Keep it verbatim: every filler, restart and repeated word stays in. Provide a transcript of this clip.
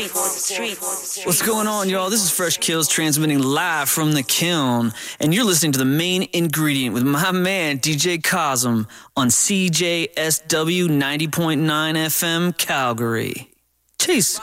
What's going on, y'all? This is Fresh Kills transmitting live from the kiln, and you're listening to The Main Ingredient with my man, D J Cosm, on C J S W ninety point nine F M Calgary. Cheers.